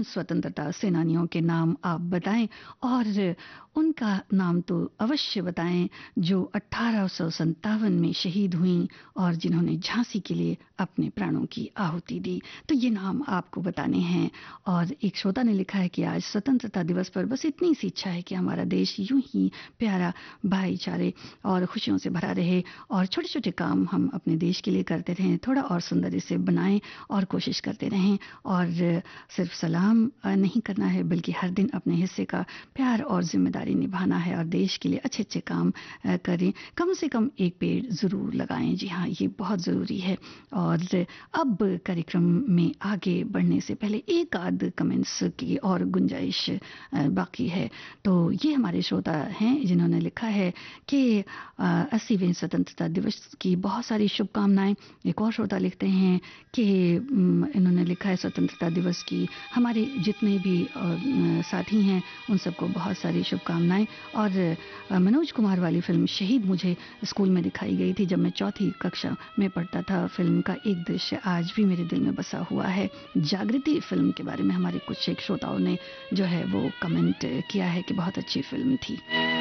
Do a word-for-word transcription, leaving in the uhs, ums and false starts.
उन स्वतंत्रता सेनानियों के नाम आप बताएं और उनका नाम तो अवश्य बताएं जो अठारह सौ सत्तावन में शहीद हुई और जिन्होंने झांसी के लिए अपने प्राणों की आहुति दी। तो ये नाम आपको बताने हैं। और एक श्रोता ने लिखा है कि आज स्वतंत्रता दिवस पर बस इतनी सी इच्छा है कि हमारा देश यूं ही प्यारा, भाईचारे और खुशियों से भरा रहे और छोटे छोटे काम हम अपने देश के लिए करते रहें, थोड़ा और सुंदर इसे बनाएं और कोशिश करते रहें। और सिर्फ सलाम नहीं करना है बल्कि हर दिन अपने हिस्से का प्यार और जिम्मेदारी निभाना है और देश के लिए अच्छे अच्छे काम करें। कम से कम एक पेड़ जरूर लगाएं। जी हाँ, ये बहुत ज़रूरी है। और अब कार्यक्रम में आगे बढ़ने से पहले एक आध कमेंट्स की और गुंजाइश बाकी है। तो ये हमारे श्रोता हैं जिन्होंने लिखा है कि अस्सीवें स्वतंत्रता दिवस की बहुत सारी शुभकामनाएं। एक और श्रोता लिखते हैं कि इन्होंने लिखा है स्वतंत्रता दिवस की हमारे जितने भी साथी हैं उन सबको बहुत सारी शुभकामनाएं। और मनोज कुमार वाली फिल्म शहीद मुझे स्कूल में दिखाई गई थी जब मैं चौथी कक्षा में पढ़ता था। फिल्म का एक दृश्य आज भी मेरे दिल में बसा हुआ है। जागृति फिल्म के बारे में हमारे कुछ एक श्रोताओं ने जो है वो कमेंट किया है कि बहुत अच्छी फिल्म थी।